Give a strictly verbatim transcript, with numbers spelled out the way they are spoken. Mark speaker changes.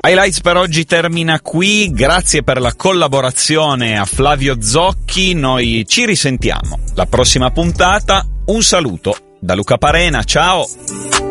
Speaker 1: Highlights per oggi termina qui, grazie per la collaborazione a Flavio Zocchi, noi ci risentiamo la prossima puntata, un saluto da Luca Parena, ciao!